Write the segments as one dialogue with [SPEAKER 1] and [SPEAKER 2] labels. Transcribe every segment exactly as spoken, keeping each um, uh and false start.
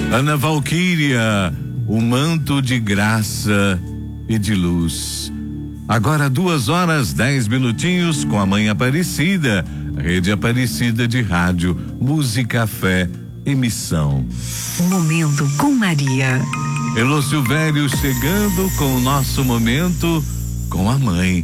[SPEAKER 1] Ana Valquíria, o manto de graça e de luz. Agora duas horas, dez minutinhos com a Mãe Aparecida, Rede Aparecida de Rádio, Música, Fé, Emissão.
[SPEAKER 2] Momento com Maria.
[SPEAKER 1] Elô Silvério chegando com o nosso momento com a mãe.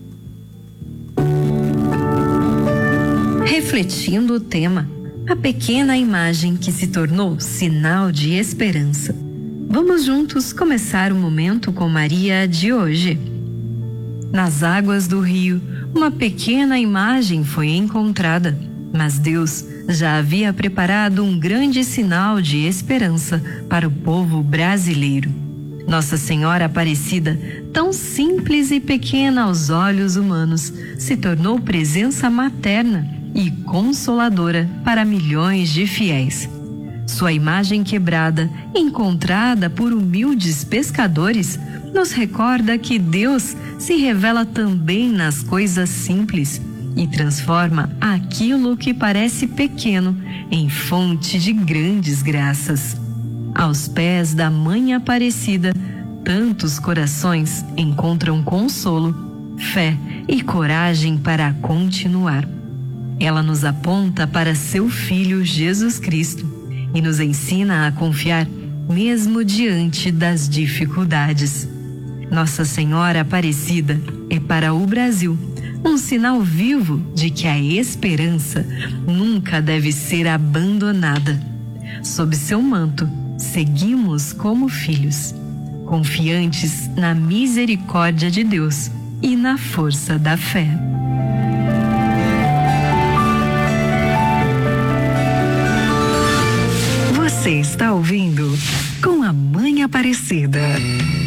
[SPEAKER 3] Refletindo o tema, a pequena imagem que se tornou sinal de esperança. Vamos juntos começar o momento com Maria de hoje. Nas águas do rio, uma pequena imagem foi encontrada, mas Deus já havia preparado um grande sinal de esperança para o povo brasileiro. Nossa Senhora Aparecida, tão simples e pequena aos olhos humanos, se tornou presença materna e consoladora para milhões de fiéis. Sua imagem quebrada, encontrada por humildes pescadores, nos recorda que Deus se revela também nas coisas simples e transforma aquilo que parece pequeno em fonte de grandes graças. Aos pés da Mãe Aparecida, tantos corações encontram consolo, fé e coragem para continuar. Ela nos aponta para seu Filho Jesus Cristo e nos ensina a confiar mesmo diante das dificuldades. Nossa Senhora Aparecida é para o Brasil um sinal vivo de que a esperança nunca deve ser abandonada. Sob seu manto, seguimos como filhos, confiantes na misericórdia de Deus e na força da fé.
[SPEAKER 2] Você está ouvindo Com a Mãe Aparecida.